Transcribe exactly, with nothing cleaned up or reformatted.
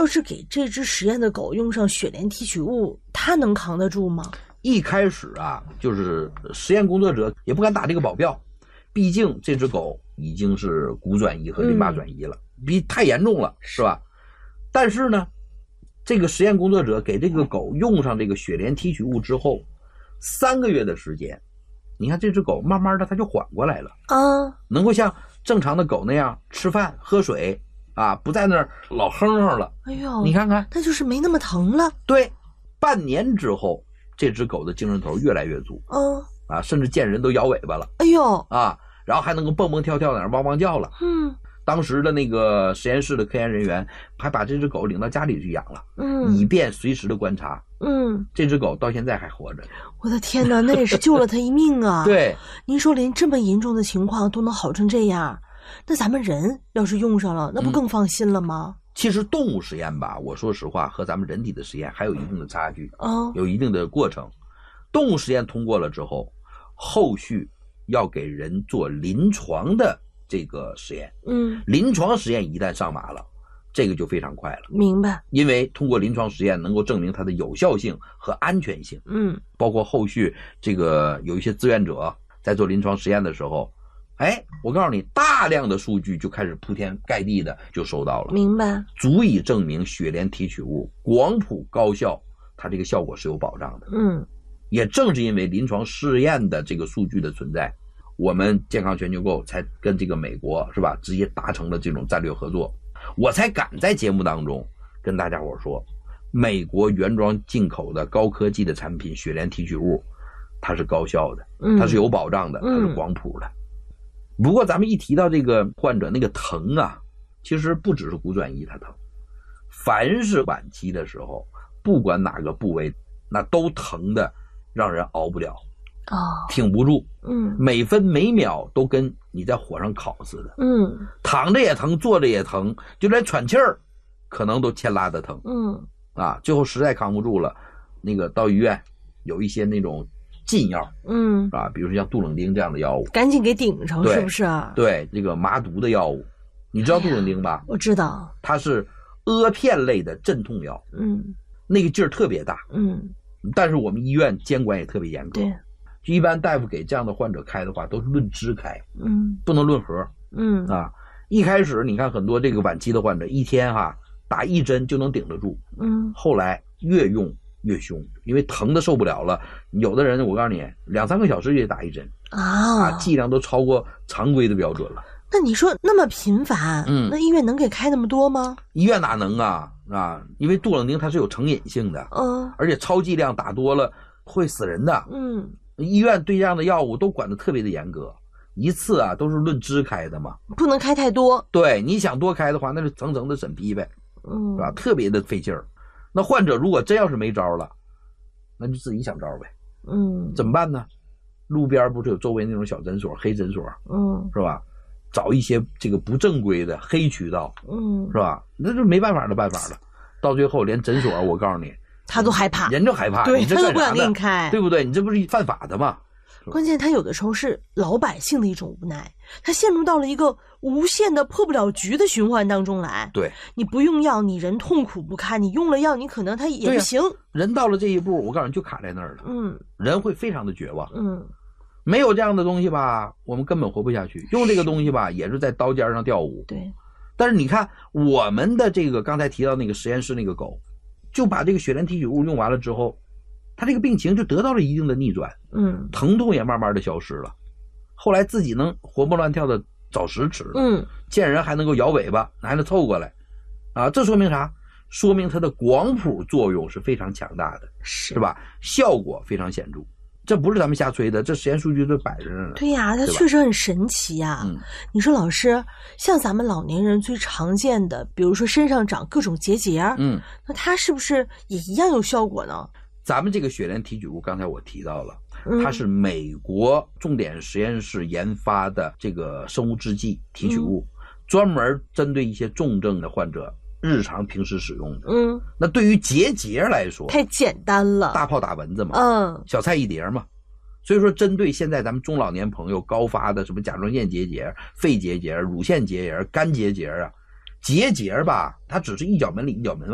要是给这只实验的狗用上血莲提取物，它能扛得住吗？ 一开始啊，就是实验工作者也不敢打这个保镖，毕竟这只狗已经是骨转移和淋巴转移了，嗯、比太严重了，是吧？但是呢，这个实验工作者给这个狗用上这个血莲提取物之后，三个月的时间，你看这只狗慢慢的它就缓过来了啊，能够像正常的狗那样吃饭喝水啊，不在那儿老哼哼了。 哎呦， 你看看， 那就是没那么疼了。 对，半年之后，这只狗的精神头越来越足，嗯啊，甚至见人都摇尾巴了。 哎呦啊，然后还能够蹦蹦跳跳在那儿汪汪叫了。嗯。当时的那个实验室的科研人员还把这只狗领到家里去养了，嗯，以便随时的观察。嗯，这只狗到现在还活着。 我的天哪，那也是救了他一命啊！ 对， 您说连这么严重的情况都能好成这样，那咱们人要是用上了，那不更放心了吗？ 嗯、其实动物实验吧，我说实话，和咱们人体的实验还有一定的差距，哦，有一定的过程。动物实验通过了之后，后续要给人做临床的这个实验，嗯，临床实验一旦上马了，这个就非常快了。 明白。 因为通过临床实验能够证明它的有效性和安全性，嗯，包括后续这个有一些志愿者在做临床实验的时候，哎，我告诉你，大量的数据就开始铺天盖地的就收到了， 明白， 足以证明血莲提取物广谱高效，它这个效果是有保障的。嗯，也正是因为临床试验的这个数据的存在，我们健康全球购才跟这个美国是吧，直接达成了这种战略合作。我才敢在节目当中跟大家伙说，美国原装进口的高科技的产品血莲提取物，它是高效的，它是有保障的，它是广谱的。不过咱们一提到这个患者那个疼啊，其实不只是骨转移它疼，凡是晚期的时候，不管哪个部位，那都疼的让人熬不了。哦，挺不住，嗯，每分每秒都跟你在火上烤似的，嗯，躺着也疼，坐着也疼，就连喘气儿，可能都牵拉的疼，嗯，啊，最后实在扛不住了，那个到医院有一些那种禁药，嗯，啊，比如说像杜冷丁这样的药物， 赶紧给顶上，是不是？ 对，这个麻毒的药物，你知道杜冷丁吧？ 哎、我知道， 它是阿片类的镇痛药，嗯，那个劲儿特别大，嗯，但是我们医院监管也特别严格， 对。 一般大夫给这样的患者开的话，都是论支开，嗯，不能论盒，嗯啊。一开始你看很多这个晚期的患者，一天哈打一针就能顶得住，嗯，后来越用越凶，因为疼的受不了了。有的人我告诉你，两三个小时就得打一针啊，啊，剂量都超过常规的标准了。 那你说那么频繁，嗯，那医院能给开那么多吗？ 医院哪能啊啊？因为杜冷丁它是有成瘾性的，嗯，而且超剂量打多了会死人的，嗯。医院对这样的药物都管得特别的严格，一次啊都是论支开的嘛， 不能开太多。 对，你想多开的话，那是层层的审批呗，嗯，是吧？特别的费劲儿。那患者如果真要是没招了，那就自己想招呗，嗯，怎么办呢？路边不是有周围那种小诊所、黑诊所，嗯，是吧？找一些这个不正规的黑渠道，嗯，是吧？那就没办法的办法了。到最后连诊所，我告诉你。 他都害怕， 人就害怕， 对， 你这他都不想给你开， 对不对？你这不是犯法的吗？ 关键他有的时候是老百姓的一种无奈，他陷入到了一个无限的破不了局的循环当中来。 对， 你不用药，你人痛苦不堪；你用了药，你可能他也不行。 人到了这一步，我告诉你就卡在那儿了。嗯，人会非常的绝望。嗯，没有这样的东西吧，我们根本活不下去。用这个东西吧，也是在刀尖上跳舞。 对， 但是你看我们的这个刚才提到那个实验室那个狗。就把这个血莲提取物用完了之后，他这个病情就得到了一定的逆转，嗯，疼痛也慢慢的消失了，后来自己能活蹦乱跳的找食吃，嗯，见人还能够摇尾巴，还能凑过来，啊，这说明啥？说明它的广谱作用是非常强大的， 是是吧？效果非常显著。这不是咱们瞎吹的，这实验数据都摆着呢。 对呀，它确实很神奇呀。嗯，你说老师，像咱们老年人最常见的，比如说身上长各种结节，嗯，那它是不是也一样有效果呢？ 咱们这个血莲提取物，刚才我提到了，嗯、它是美国重点实验室研发的这个生物制剂提取物，嗯、专门针对一些重症的患者。日常平时使用的，嗯，那对于结节来说太简单了， 大炮打蚊子嘛，嗯，小菜一碟嘛，所以说针对现在咱们中老年朋友高发的什么甲状腺结节、肺结节、乳腺结节、肝结节啊，结节吧，它只是一脚门里一脚门外。